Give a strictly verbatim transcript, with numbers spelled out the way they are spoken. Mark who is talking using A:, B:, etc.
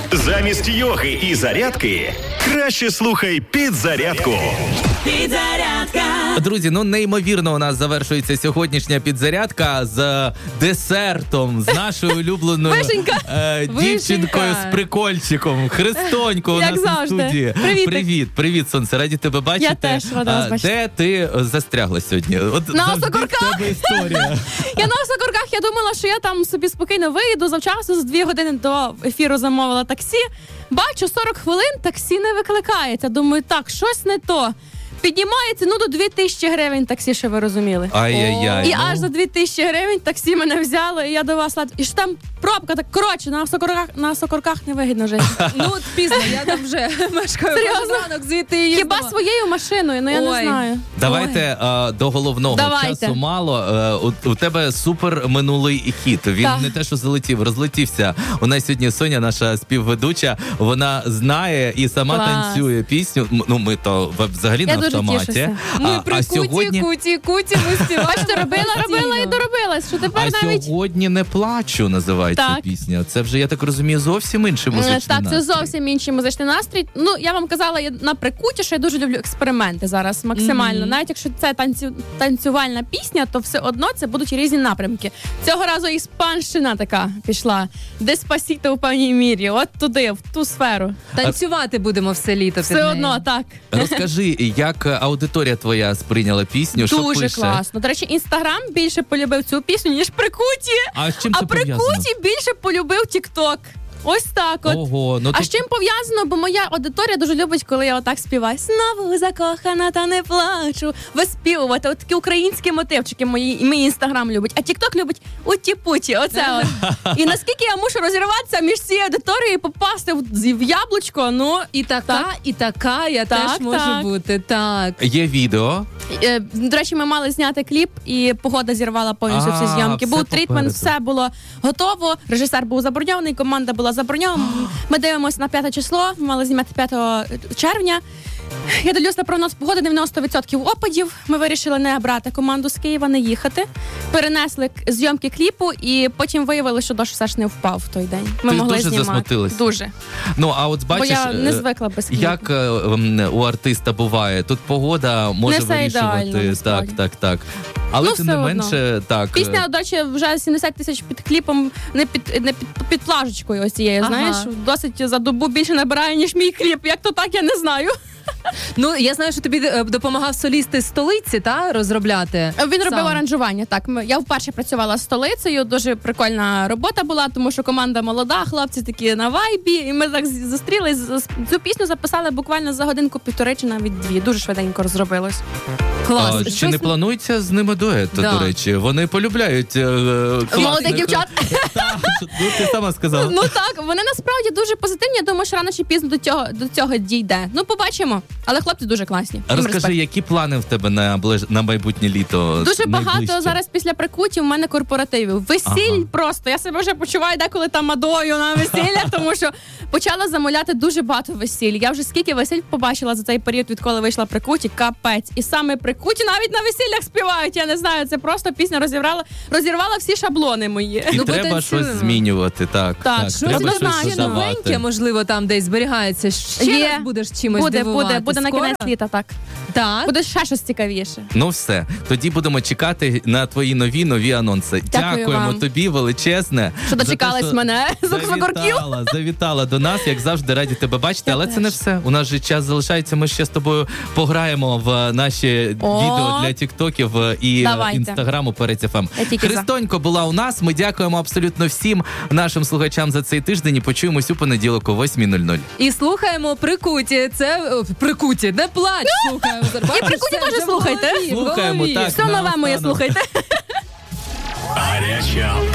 A: Замість йоги і зарядки краще слухай «Підзарядку».
B: Підзарядка.
C: Друзі, ну неймовірно у нас завершується сьогоднішня підзарядка з десертом, з нашою улюбленою е, дівчинкою з прикольчиком. Христонько у
D: Як
C: нас
D: завжди.
C: у студії.
D: Привіт.
C: Привіт, привіт, сонце, раді тебе бачити.
D: Я теж рада вас
C: А,
D: бачити.
C: Де ти застрягла сьогодні? От
D: На
C: завжди
D: Осокорках.
C: в тебе історія.
D: Я на Осокорках, я думала, що я там собі спокійно вийду, завчасно за дві години до ефіру замовила таксі. Бачу, сорок хвилин таксі не викликається. Думаю, так, щось не то. Піднімає ціну до дві тисячі гривень таксі, що ви розуміли.
C: Ай-яй-яй.
D: І
C: ну.
D: аж за дві тисячі гривень таксі мене взяло, і я до вас лад. І що там пробка, так коротше, на Осокорках, на Осокорках невигідно жити.
B: Ну, от пізно, я там вже мешкаю.
D: Серйозно?
B: Кожен ранок звідти їздила.
D: Хіба своєю машиною, ну я
B: Ой.
D: не знаю.
C: Давайте е, до головного.
D: Давайте.
C: Часу мало. Е, у, у тебе супер минулий хіт. Він
D: Так.
C: не те, що залетів, розлетівся. У нас сьогодні Соня, наша співведуча, вона знає і сама
D: Клас.
C: танцює пісню. М, Ну, ми то взагалі
D: Я
C: на
D: дуже
C: автоматі.
D: тішуся.
B: Ми
C: а,
B: при
C: а
B: куті,
C: сьогодні...
B: куті, куті, ми співаємо.
D: Бачите, робила, робила і доробилась, що тепер
C: А
D: навіть...
C: сьогодні не плачу, називається
D: Так.
C: пісня. Це вже, я так розумію, зовсім інший музичний
D: Так, це
C: настрій.
D: зовсім інший музичний настрій. Ну, я вам казала, я на прикуті, що я дуже люблю експерименти зараз максимально.
B: Мгм.
D: Навіть якщо це танцю... танцювальна пісня, то все одно це будуть різні напрямки. Цього разу іспанщина така пішла. Деспасіто у певній мірі. От туди, в ту сферу.
B: Танцювати будемо все літо.
D: Все
B: під неї.
D: одно, так.
C: Розкажи, як аудиторія твоя сприйняла пісню, що
D: Дуже
C: пише?
D: класно. До речі, Інстаграм більше полюбив цю пісню, ніж прикуті.
C: А з чим
D: А
C: це пов'язано?
D: прикуті більше полюбив Тік-Ток. Ось так от.
C: Ого, ну
D: А
C: то-
D: з чим пов'язано? Бо моя аудиторія дуже любить, коли я отак співаю. Знову закохана та не плачу. Виспівувати. От такі українські мотивчики мої, мій інстаграм любить. А тік-ток любить уті-путі. Оце от. І наскільки я мушу розірватися між цією аудиторією і попасти в, в яблучко, ну...
B: І така,
D: Так.
B: і така, я
D: Так,
B: теж можу
D: так.
B: бути. Так.
C: Є відео.
D: Е, До речі, ми мали зняти кліп, і погода зірвала повністю всі
C: А,
D: зйомки.
C: все
D: Був трітмент,
C: попереду.
D: все було готово. Режисер був заброньований, команда була заброньована. Ми дивимося на п'яте число. Ми мали знімати п'ятого червня. Я дивлюсь на прогноз погоди, дев'яносто відсотків опадів. Ми вирішили не брати команду з Києва, не їхати. Перенесли к- зйомки кліпу, і потім виявили, що дощ все ж не впав в той день. Ми
C: Ти
D: могли
C: дуже
D: знімати.
C: засмутилась?
D: Дуже.
C: Ну, а от бачиш,
D: Бо я не
C: е,
D: звикла без кліпу.
C: як е, м, у артиста буває, тут погода може
D: Не все
C: вирішувати.
D: ідеально,
C: Так,
D: насправді.
C: так, так. Але
D: Ну,
C: тим
D: все
C: не
D: одно.
C: менше, так. е,
D: Пісня, до речі, вже сімдесят тисяч під кліпом, не під, не під, під плажечкою ось цією,
B: Ага.
D: знаєш. Досить за добу більше набирає, ніж мій кліп. Як то так, я не знаю.
B: Ну, я знаю, що тобі е, допомагав соліст із столиці, та, розробляти.
D: Він робив
B: сам.
D: аранжування. Так, ми- я вперше працювала з столицею, дуже прикольна робота була, тому що команда молода, хлопці такі на вайбі, і ми так з- зустрілись. з- Цю пісню записали буквально за годинку-півтори чи навіть дві. Дуже швиденько розробилось.
B: Клас.
C: А, чи
B: Щось-
C: не планується з ними дует,
B: Да.
C: до речі? Вони полюбляють е, класних...
D: Молодих дівчат.
C: Так, ну ти сама сказала.
D: Ну так, вони насправді дуже позитивні. Я думаю, що рано чи пізно до цього до цього дійде. Ну, побачимо. Але хлопці дуже класні. Їм
C: Розкажи,
D: респект.
C: які плани в тебе на ближ... на майбутнє літо?
D: Дуже багато
C: найближче?
D: зараз після прикутів у мене корпоративів. Весіль
C: Ага.
D: просто. Я себе вже почуваю деколи там мадою на весілля, тому що почала замовляти дуже багато весіль. Я вже скільки весіль побачила за цей період, відколи вийшла прикуті, капець. І саме прикуті навіть на весіллях співають. Я не знаю, це просто пісня розірвала, розірвала всі шаблони мої.
C: І
B: Ну,
C: треба
B: потанцюємо.
C: щось змінювати, так.
D: Так,
C: так.
D: щось
C: Треба щось
D: однозначно.
B: Ще новеньке,
C: додавати.
B: можливо, там десь зберігається. Ще
D: Є.
B: раз будеш чимось
D: Буде,
B: дивувати.
D: буде, буде на
B: Скоро?
D: кінець літа, так.
B: Так.
D: Буде ще щось цікавіше.
C: Ну все, тоді будемо чекати на твої нові нові анонси.
D: Дякую
C: Дякуємо
D: вам.
C: тобі величезне.
D: Що
C: за те,
D: дочекались
C: що
D: мене з окорків.
C: Завітала, завітала до нас, як завжди, раді тебе бачити.
D: Я
C: Але
D: теж.
C: це не все. У нас же час залишається. Ми ще з тобою пограємо в наші
D: О.
C: відео для тіктоків і
D: Давайте.
C: інстаграму Перець еф ем.
D: Я тільки за.
C: Христонько була у нас. Ми дякуємо абсолютно всім нашим слухачам за цей тиждень і почуємось у понеділок о восьмій нуль нуль.
B: І слухаємо прикуті. Це о, прикуті, не плач. Слухаємо.
D: І «Прикуті» теж слухайте.
C: Слухаємо, так.
D: Все нове моє
C: наостанок.
D: слухайте.
A: Гаряча